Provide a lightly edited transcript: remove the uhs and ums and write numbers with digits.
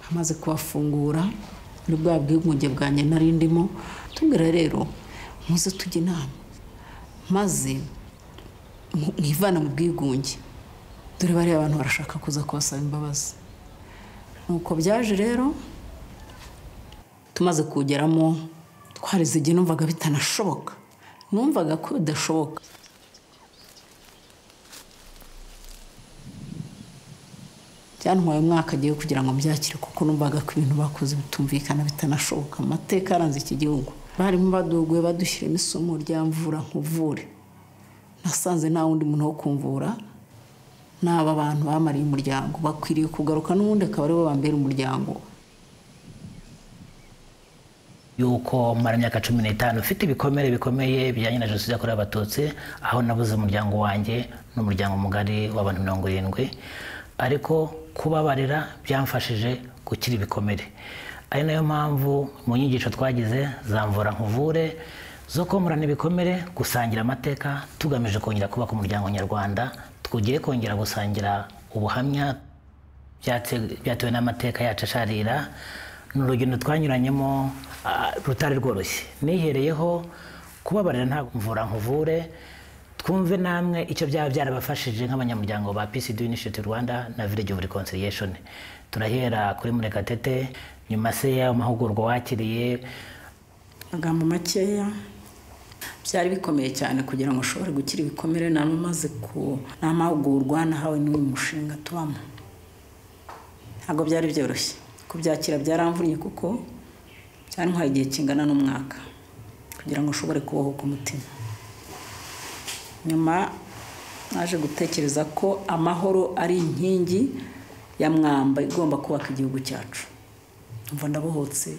amaze kubafungura muri bwa bwigunge bwanjye nari ndimo tubwira rero muze tujye inama maze mwivana mu bwigunge dore bari abantu barashaka kuza kubasaba imbabazi nuko byaje rero tumaze kugeramo twarize igihe numvaga bitanashoboka numvaga ko bidashoboka cyantwaye umwaka agiye kugira ngo mbyakire kuko numvaga ko ibintu bakoze bitumvikana bitanashoboka amateka aranze iki gihugu barimo baduguye badushyiremo isomo rya mvura nkuvure nasanze nta wundi muntu wo kumvura n'aba bantu bamariye umuryango bakwiriye kugaruka n'ubundi akaba aribo bambera umuryango yuko mara imyaka 15 ufite ibikomere bikomeye bijyanye na jenoside yakorewe abatutsi aho nabuze umuryango wanjye n'umuryango mugari w'abantu 70 ariko kubabarira byamfashije gukira ibikomere ari nayo mpamvu mu nyigisho twagize zamvura nkuvure zo komorana ibikomere gusangira amateka tugamije kongera kubaka umuryango nyarwanda tugiye kongera gusangira ubuhamya byatewe n'amateka yacu asharira n'urugendo twanyuranyemo rutari rworoshye nihereyeho kubabarira nta mvura nkuvure twumve namwe icyo byaba byarabafashije nk'abanyamuryango ba PCD Initiative Rwanda na Village of Reconciliation turahera kuri Murekatete nyuma se y'amahugurwa wakiriye agambo makeya byari bikomeye cyane kugira ngo ushobore gukira ibikomere namaze ku namahugurwa nahawe n'uyu mushinga tubamo ntabwo byari byoroshye kubyakira byaramvunye kuko cyane nk'aho igihe kingana n'umwaka kugira ngo ushobore kubohoka umutima nyuma naje gutekereza ko amahoro ari inkingi ya mwamba igomba kubaka igihugu cyacu umva ndabohotse